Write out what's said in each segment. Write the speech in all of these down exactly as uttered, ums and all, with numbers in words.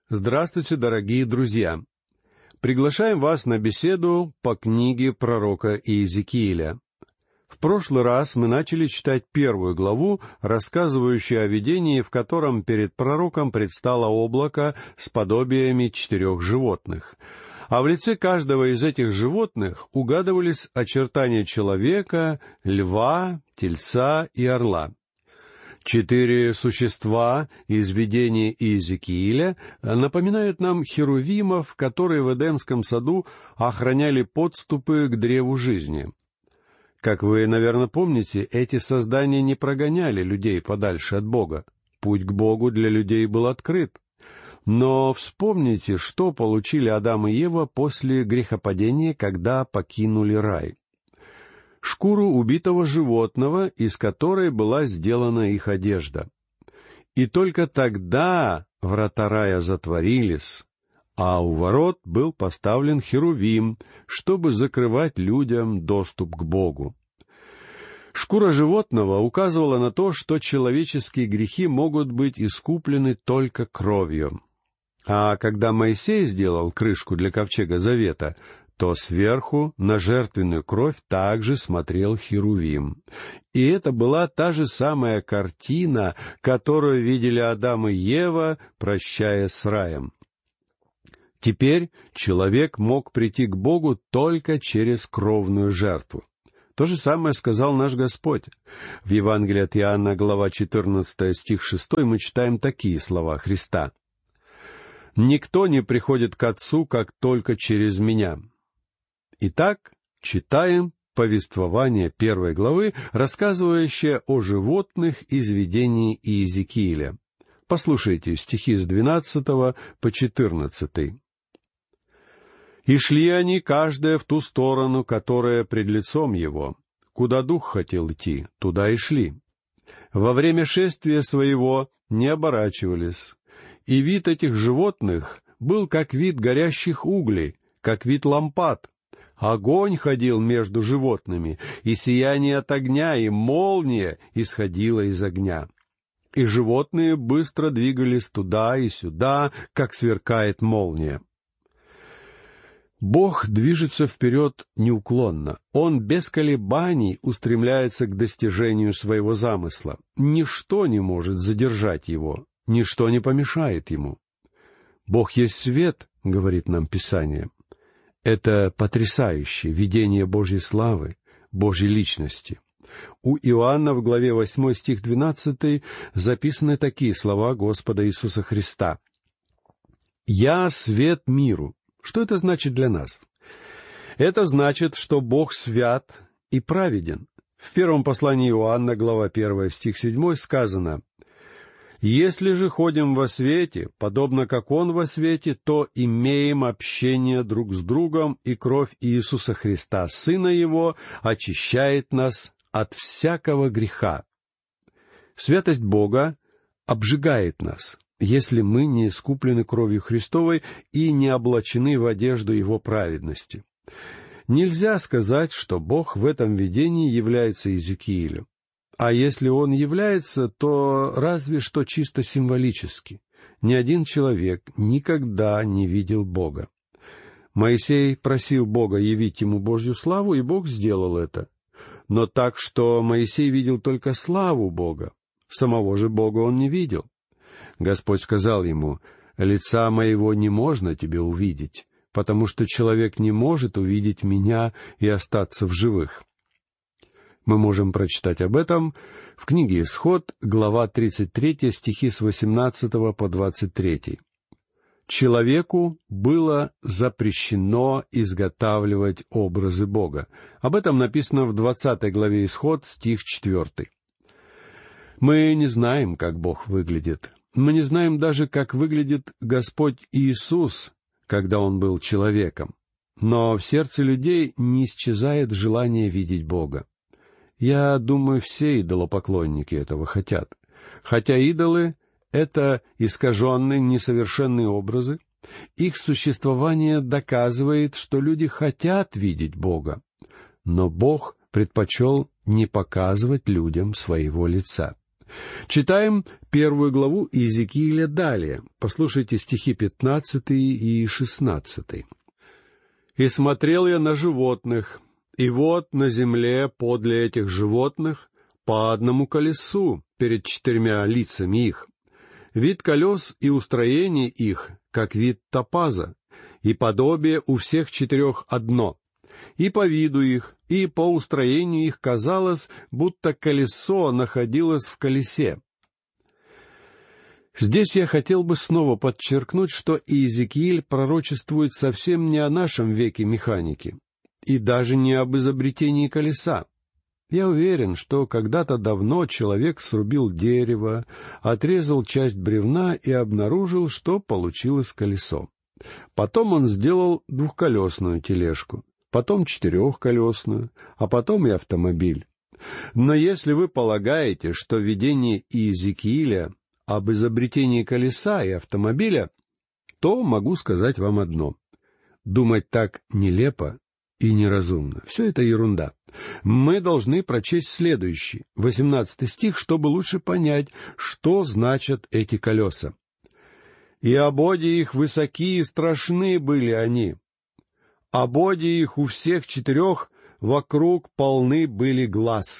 Здравствуйте, дорогие друзья! Приглашаем вас на беседу по книге пророка Иезекииля. В прошлый раз мы начали читать первую главу, рассказывающую о видении, в котором перед пророком предстало облако с подобиями четырех животных. А в лице каждого из этих животных угадывались очертания человека, льва, тельца и орла. Четыре существа из видения Иезекииля напоминают нам херувимов, которые в Эдемском саду охраняли подступы к древу жизни. Как вы, наверное, помните, эти создания не прогоняли людей подальше от Бога. Путь к Богу для людей был открыт. Но вспомните, что получили Адам и Ева после грехопадения, когда покинули рай. Шкуру убитого животного, из которой была сделана их одежда. И только тогда врата рая затворились, а у ворот был поставлен херувим, чтобы закрывать людям доступ к Богу. Шкура животного указывала на то, что человеческие грехи могут быть искуплены только кровью. А когда Моисей сделал крышку для ковчега завета, то сверху на жертвенную кровь также смотрел херувим. И это была та же самая картина, которую видели Адам и Ева, прощаясь с раем. Теперь человек мог прийти к Богу только через кровную жертву. То же самое сказал наш Господь. В Евангелии от Иоанна, глава четырнадцатая, стих шестой, мы читаем такие слова Христа. «Никто не приходит к Отцу, как только через Меня». Итак, читаем повествование первой главы, рассказывающее о животных из видений Иезекииля. Послушайте стихи с двенадцатого по четырнадцатый. «И шли они, каждая в ту сторону, которая пред лицом его. Куда дух хотел идти, туда и шли. Во время шествия своего не оборачивались. И вид этих животных был как вид горящих углей, как вид лампад. Огонь ходил между животными, и сияние от огня, и молния исходила из огня. И животные быстро двигались туда и сюда, как сверкает молния». Бог движется вперед неуклонно. Он без колебаний устремляется к достижению своего замысла. Ничто не может задержать его, ничто не помешает ему. «Бог есть свет», — говорит нам Писание. Это потрясающее видение Божьей славы, Божьей личности. У Иоанна в главе восьмой, стих двенадцатый, записаны такие слова Господа Иисуса Христа. «Я свет миру». Что это значит для нас? Это значит, что Бог свят и праведен. В первом послании Иоанна, глава первая, стих седьмой, сказано: «Если же ходим во свете, подобно как Он во свете, то имеем общение друг с другом, и кровь Иисуса Христа, Сына Его, очищает нас от всякого греха». Святость Бога обжигает нас, если мы не искуплены кровью Христовой и не облачены в одежду Его праведности. Нельзя сказать, что Бог в этом видении является Иезекиилю. А если он является, то разве что чисто символически. Ни один человек никогда не видел Бога. Моисей просил Бога явить ему Божью славу, и Бог сделал это. Но так, что Моисей видел только славу Бога. Самого же Бога он не видел. Господь сказал ему: «Лица моего не можно тебе увидеть, потому что человек не может увидеть меня и остаться в живых». Мы можем прочитать об этом в книге «Исход», глава тридцать три, стихи с восемнадцатого по двадцать три. Человеку было запрещено изготавливать образы Бога. Об этом написано в двадцатой главе «Исход», стих четвертый. Мы не знаем, как Бог выглядит. Мы не знаем даже, как выглядит Господь Иисус, когда Он был человеком. Но в сердце людей не исчезает желание видеть Бога. Я думаю, все идолопоклонники этого хотят. Хотя идолы — это искаженные, несовершенные образы, их существование доказывает, что люди хотят видеть Бога. Но Бог предпочел не показывать людям своего лица. Читаем первую главу Иезекииля далее. Послушайте стихи пятнадцатый и шестнадцатый. «И смотрел я на животных, и вот на земле подле этих животных по одному колесу перед четырьмя лицами их. Вид колес и устроение их, как вид топаза, и подобие у всех четырех одно. И по виду их, и по устроению их казалось, будто колесо находилось в колесе». Здесь я хотел бы снова подчеркнуть, что Иезекииль пророчествует совсем не о нашем веке механики, и даже не об изобретении колеса. Я уверен, что когда-то давно человек срубил дерево, отрезал часть бревна и обнаружил, что получилось колесо. Потом он сделал двухколесную тележку, потом четырехколесную, а потом и автомобиль. Но если вы полагаете, что видение Иезекииля об изобретении колеса и автомобиля, то могу сказать вам одно. Думать так нелепо и неразумно. Все это ерунда. Мы должны прочесть следующий, восемнадцатый стих, чтобы лучше понять, что значат эти колеса. «И ободи их высоки и страшны были они. Ободи их у всех четырех вокруг полны были глаз».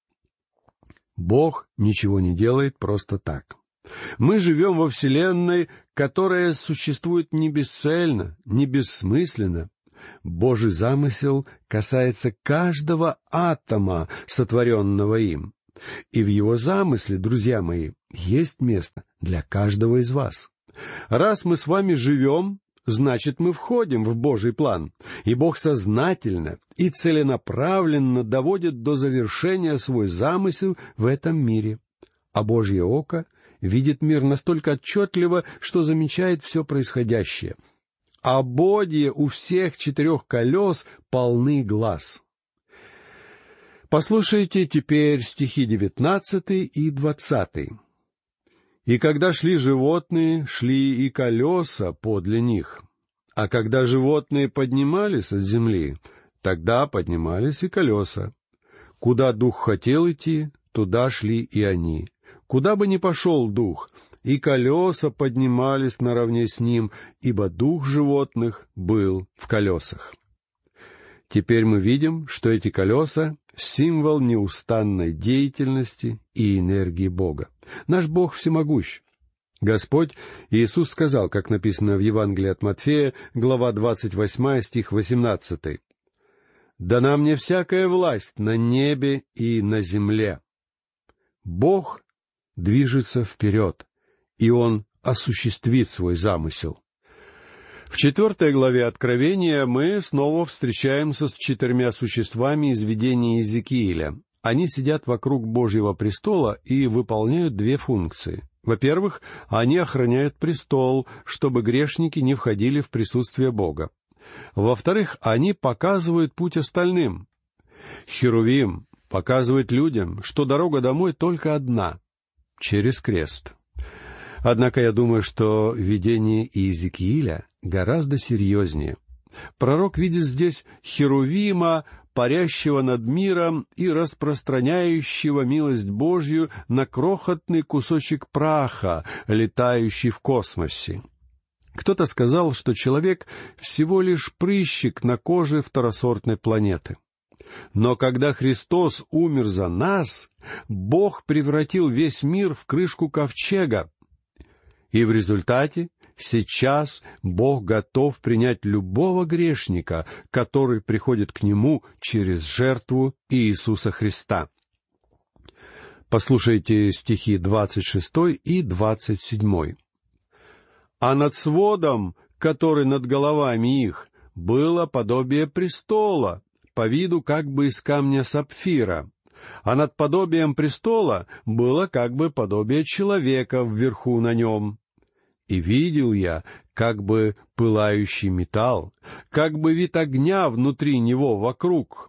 Бог ничего не делает просто так. Мы живем во Вселенной, которая существует не бесцельно, не бессмысленно. Божий замысел касается каждого атома, сотворенного им. И в его замысле, друзья мои, есть место для каждого из вас. Раз мы с вами живем, значит, мы входим в Божий план, и Бог сознательно и целенаправленно доводит до завершения свой замысел в этом мире. А Божье око видит мир настолько отчетливо, что замечает все происходящее. Ободья у всех четырех колес полны глаз. Послушайте теперь стихи девятнадцатый и двадцатый. «И когда шли животные, шли и колеса подле них. А когда животные поднимались от земли, тогда поднимались и колеса. Куда дух хотел идти, туда шли и они. Куда бы ни пошел дух, и колеса поднимались наравне с ним, ибо дух животных был в колесах». Теперь мы видим, что эти колеса — символ неустанной деятельности и энергии Бога. Наш Бог всемогущ. Господь Иисус сказал, как написано в Евангелии от Матфея, глава двадцать восьмая, стих восемнадцатый. «Дана мне всякая власть на небе и на земле». Бог движется вперед, и Он осуществит свой замысел. В четвертой главе Откровения мы снова встречаемся с четырьмя существами из видения Иезекииля. Они сидят вокруг Божьего престола и выполняют две функции. Во-первых, они охраняют престол, чтобы грешники не входили в присутствие Бога. Во-вторых, они показывают путь остальным. Херувим показывает людям, что дорога домой только одна — через крест. Однако я думаю, что видение Иезекииля гораздо серьезнее. Пророк видит здесь Херувима, парящего над миром и распространяющего милость Божью на крохотный кусочек праха, летающий в космосе. Кто-то сказал, что человек всего лишь прыщик на коже второсортной планеты. Но когда Христос умер за нас, Бог превратил весь мир в крышку ковчега. И в результате сейчас Бог готов принять любого грешника, который приходит к Нему через жертву Иисуса Христа. Послушайте стихи двадцать шестой и двадцать седьмой. «А над сводом, который над головами их, было подобие престола, по виду как бы из камня сапфира, а над подобием престола было как бы подобие человека вверху на нем. И видел я как бы пылающий металл, как бы вид огня внутри него вокруг.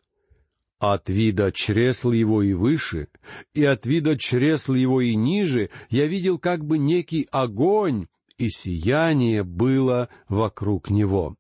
От вида чресл его и выше, и от вида чресл его и ниже я видел как бы некий огонь, и сияние было вокруг него».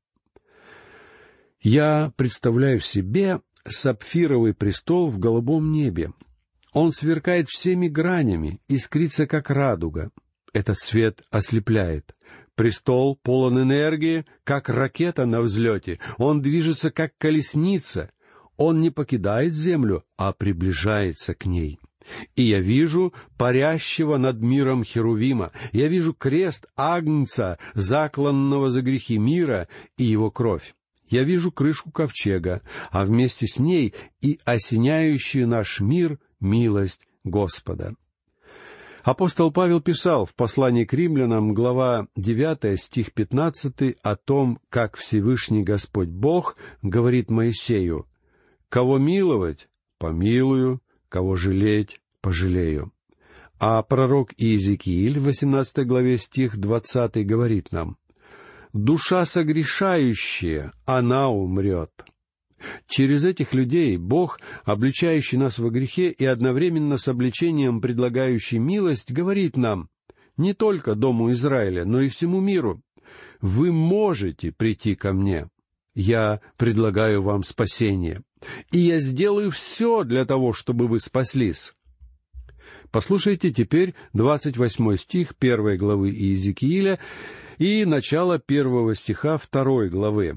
Я представляю себе сапфировый престол в голубом небе. Он сверкает всеми гранями, искрится, как радуга. Этот свет ослепляет. Престол полон энергии, как ракета на взлете. Он движется, как колесница. Он не покидает землю, а приближается к ней. И я вижу парящего над миром Херувима. Я вижу крест Агнца, закланного за грехи мира, и его кровь. Я вижу крышку ковчега, а вместе с ней и осеняющую наш мир милость Господа. Апостол Павел писал в послании к римлянам, глава девятая, стих пятнадцатый, о том, как Всевышний Господь Бог говорит Моисею: «Кого миловать, помилую, кого жалеть, пожалею». А пророк Иезекииль в восемнадцатой главе, стих двадцатый, говорит нам: «Душа согрешающая, она умрет». Через этих людей Бог, обличающий нас во грехе и одновременно с обличением предлагающий милость, говорит нам, не только дому Израиля, но и всему миру: «Вы можете прийти ко мне. Я предлагаю вам спасение, и я сделаю все для того, чтобы вы спаслись». Послушайте теперь двадцать восьмой стих первой главы Иезекииля и начало первого стиха второй главы.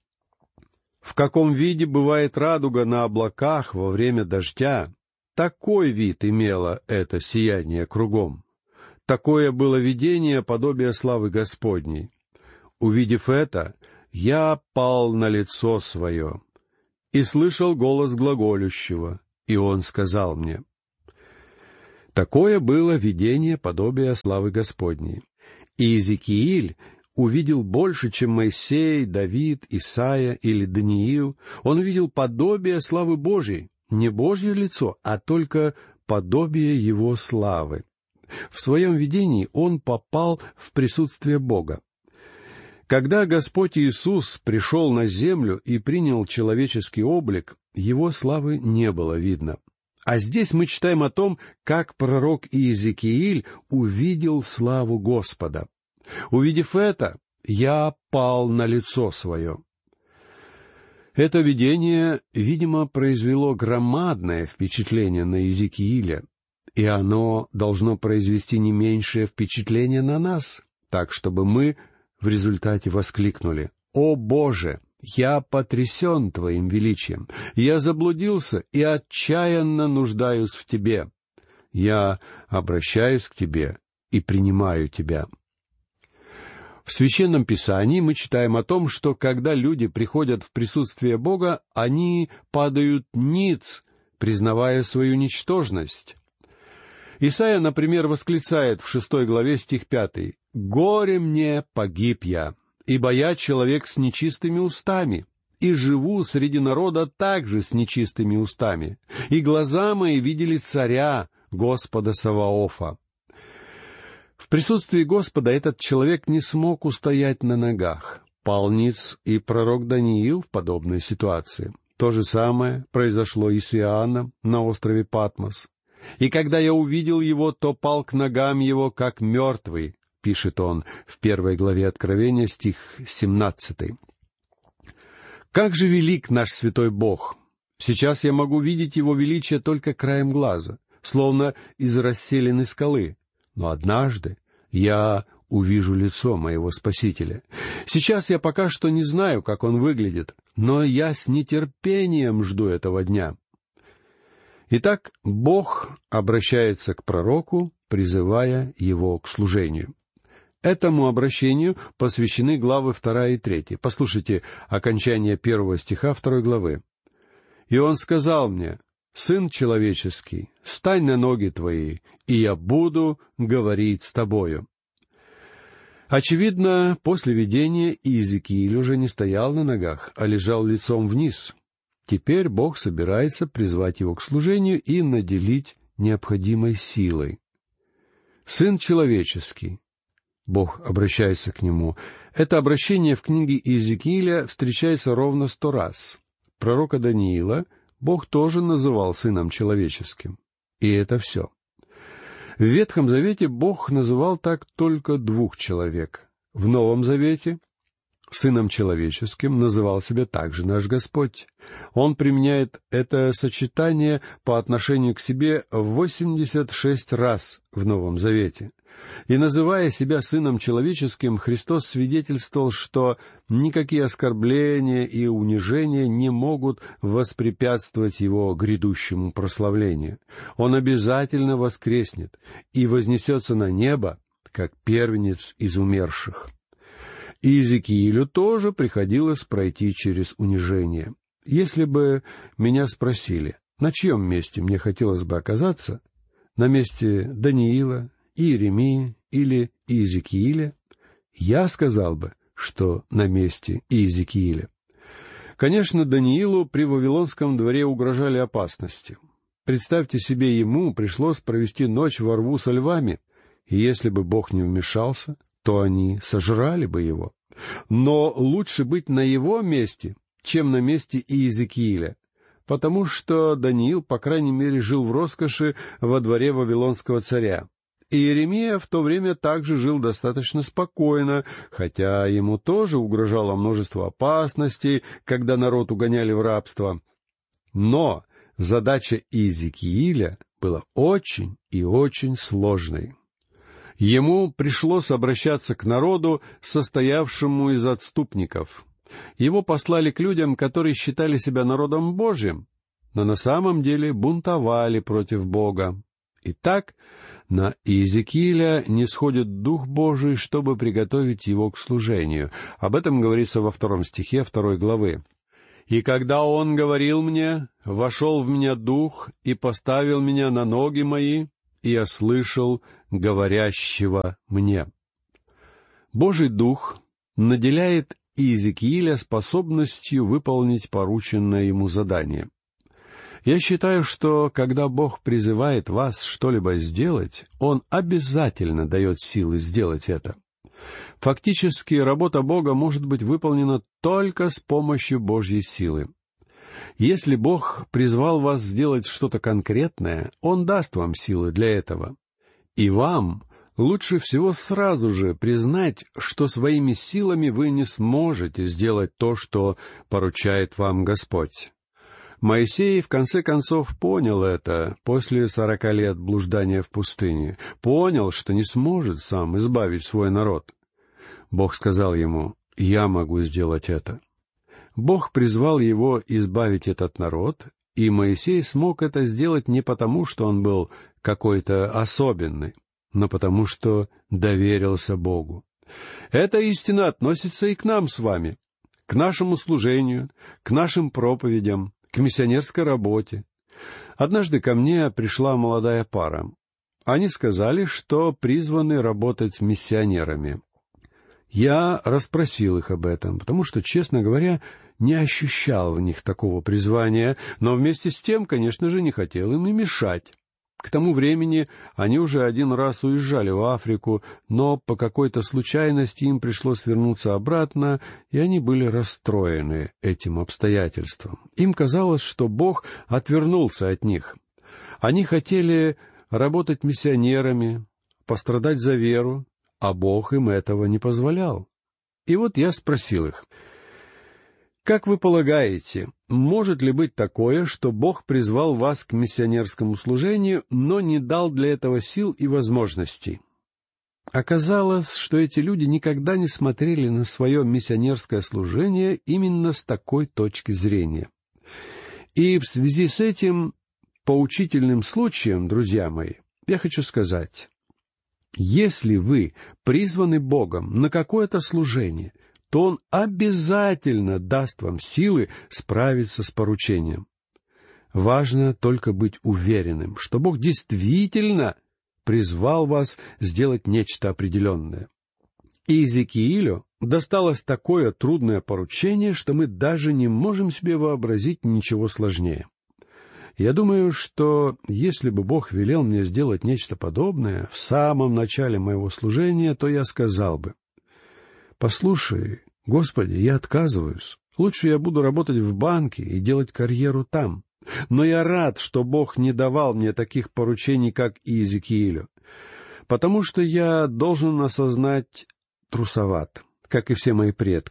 «В каком виде бывает радуга на облаках во время дождя, такой вид имело это сияние кругом. Такое было видение подобия славы Господней. Увидев это, я пал на лицо свое и слышал голос глаголющего, и он сказал мне». Такое было видение подобия славы Господней. И Иезекииль увидел больше, чем Моисей, Давид, Исаия или Даниил. Он увидел подобие славы Божьей, не Божье лицо, а только подобие Его славы. В своем видении он попал в присутствие Бога. Когда Господь Иисус пришел на землю и принял человеческий облик, Его славы не было видно. А здесь мы читаем о том, как пророк Иезекииль увидел славу Господа. Увидев это, я пал на лицо свое. Это видение, видимо, произвело громадное впечатление на Иезекииля, и оно должно произвести не меньшее впечатление на нас, так, чтобы мы в результате воскликнули: «О Боже, я потрясен Твоим величием, я заблудился и отчаянно нуждаюсь в Тебе. Я обращаюсь к Тебе и принимаю Тебя». В Священном Писании мы читаем о том, что когда люди приходят в присутствие Бога, они падают ниц, признавая свою ничтожность. Исайя, например, восклицает в шестой главе, стих пятый: «Горе мне, погиб я, ибо я человек с нечистыми устами, и живу среди народа также с нечистыми устами, и глаза мои видели царя, Господа Саваофа». В присутствии Господа этот человек не смог устоять на ногах. Пал ниц и пророк Даниил в подобной ситуации. То же самое произошло и с Иоанном на острове Патмос. «И когда я увидел его, то пал к ногам его, как мертвый», — пишет он в первой главе Откровения, стих семнадцатый. Как же велик наш святой Бог! Сейчас я могу видеть Его величие только краем глаза, словно из расселенной скалы. Но однажды я увижу лицо моего Спасителя. Сейчас я пока что не знаю, как он выглядит, но я с нетерпением жду этого дня. Итак, Бог обращается к пророку, призывая его к служению. Этому обращению посвящены главы вторая и третья. Послушайте окончание первого стиха второй главы. «И он сказал мне: Сын человеческий, стань на ноги твои, и я буду говорить с тобою». Очевидно, после видения Иезекииль уже не стоял на ногах, а лежал лицом вниз. Теперь Бог собирается призвать его к служению и наделить необходимой силой. «Сын человеческий», Бог обращается к нему. Это обращение в книге Иезекииля встречается ровно сто раз. Пророка Даниила Бог тоже называл сыном человеческим. И это все. В Ветхом Завете Бог называл так только двух человек. В Новом Завете Сыном человеческим называл себя также наш Господь. Он применяет это сочетание по отношению к себе восемьдесят шесть раз в Новом Завете. И, называя себя Сыном человеческим, Христос свидетельствовал, что никакие оскорбления и унижения не могут воспрепятствовать Его грядущему прославлению. Он обязательно воскреснет и вознесется на небо, как первенец из умерших. И Иезекиилю тоже приходилось пройти через унижение. Если бы меня спросили, на чьем месте мне хотелось бы оказаться, на месте Даниила, Иеремии или Иезекииля, я сказал бы, что на месте Иезекииля. Конечно, Даниилу при Вавилонском дворе угрожали опасности. Представьте себе, ему пришлось провести ночь во рву со львами, и если бы Бог не вмешался, то они сожрали бы его. Но лучше быть на его месте, чем на месте Иезекииля, потому что Даниил, по крайней мере, жил в роскоши во дворе вавилонского царя. И Иеремия в то время также жил достаточно спокойно, хотя ему тоже угрожало множество опасностей, когда народ угоняли в рабство. Но задача Иезекииля была очень и очень сложной. Ему пришлось обращаться к народу, состоявшему из отступников. Его послали к людям, которые считали себя народом Божьим, но на самом деле бунтовали против Бога. Итак, на Иезекииля нисходит Дух Божий, чтобы приготовить его к служению. Об этом говорится во втором стихе второй главы. «И когда он говорил мне, вошел в меня Дух и поставил меня на ноги мои, и я слышал говорящего мне». Божий Дух наделяет Иезекииля способностью выполнить порученное ему задание. Я считаю, что когда Бог призывает вас что-либо сделать, Он обязательно дает силы сделать это. Фактически, работа Бога может быть выполнена только с помощью Божьей силы. Если Бог призвал вас сделать что-то конкретное, Он даст вам силы для этого. И вам лучше всего сразу же признать, что своими силами вы не сможете сделать то, что поручает вам Господь. Моисей, в конце концов, понял это после сорока лет блуждания в пустыне, понял, что не сможет сам избавить свой народ. Бог сказал ему: «Я могу сделать это». Бог призвал его избавить этот народ, и Моисей смог это сделать не потому, что он был какой-то особенный, но потому, что доверился Богу. Эта истина относится и к нам с вами, к нашему служению, к нашим проповедям, к миссионерской работе. Однажды ко мне пришла молодая пара. Они сказали, что призваны работать миссионерами. Я расспросил их об этом, потому что, честно говоря, не ощущал в них такого призвания, но вместе с тем, конечно же, не хотел им и мешать. К тому времени они уже один раз уезжали в Африку, но по какой-то случайности им пришлось вернуться обратно, и они были расстроены этим обстоятельством. Им казалось, что Бог отвернулся от них. Они хотели работать миссионерами, пострадать за веру, а Бог им этого не позволял. И вот я спросил их: «Как вы полагаете, может ли быть такое, что Бог призвал вас к миссионерскому служению, но не дал для этого сил и возможностей?» Оказалось, что эти люди никогда не смотрели на свое миссионерское служение именно с такой точки зрения. И в связи с этим поучительным случаем, друзья мои, я хочу сказать: если вы призваны Богом на какое-то служение, то Он обязательно даст вам силы справиться с поручением. Важно только быть уверенным, что Бог действительно призвал вас сделать нечто определенное. Иезекиилю досталось такое трудное поручение, что мы даже не можем себе вообразить ничего сложнее. Я думаю, что если бы Бог велел мне сделать нечто подобное в самом начале моего служения, то я сказал бы: «Послушай, Господи, я отказываюсь. Лучше я буду работать в банке и делать карьеру там. Но я рад, что Бог не давал мне таких поручений, как Иезекиилю, потому что я должен осознать, трусоват, как и все мои предки.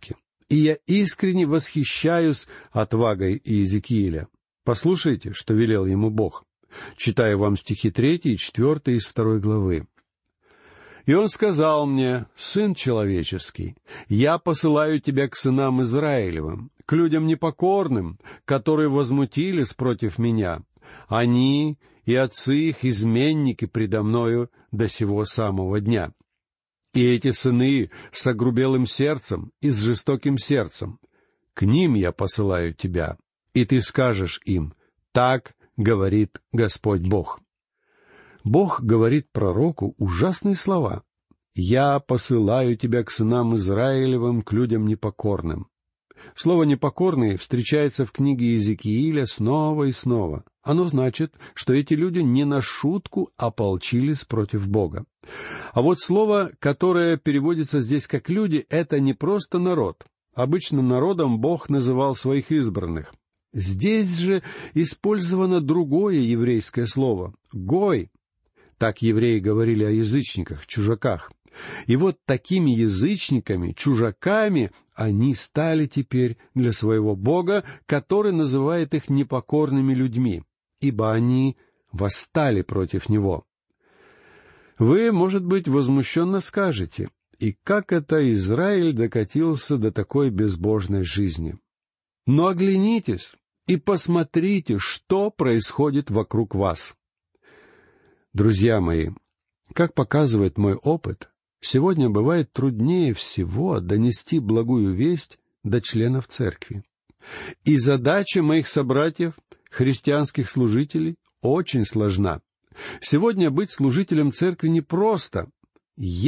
и я искренне восхищаюсь отвагой Иезекииля. Послушайте, что велел ему Бог. Читаю вам стихи третий и четвертый из второй главы. «И он сказал мне: Сын человеческий, я посылаю тебя к сынам Израилевым, к людям непокорным, которые возмутились против меня. Они и отцы их изменники предо мною до сего самого дня. И эти сыны с огрубелым сердцем и с жестоким сердцем. К ним я посылаю тебя, и ты скажешь им: так говорит Господь Бог». Бог говорит пророку ужасные слова: «Я посылаю тебя к сынам Израилевым, к людям непокорным». Слово «непокорные» встречается в книге Иезекииля снова и снова. Оно значит, что эти люди не на шутку ополчились против Бога. А вот слово, которое переводится здесь как «люди», — это не просто народ. Обычно народом Бог называл своих избранных. Здесь же использовано другое еврейское слово — «гой». Так евреи говорили о язычниках, чужаках. И вот такими язычниками, чужаками они стали теперь для своего Бога, который называет их непокорными людьми, ибо они восстали против Него. Вы, может быть, возмущенно скажете: и как это Израиль докатился до такой безбожной жизни? Но оглянитесь и посмотрите, что происходит вокруг вас. Друзья мои, как показывает мой опыт, сегодня бывает труднее всего донести благую весть до членов церкви. И задача моих собратьев, христианских служителей, очень сложна. Сегодня быть служителем церкви непросто.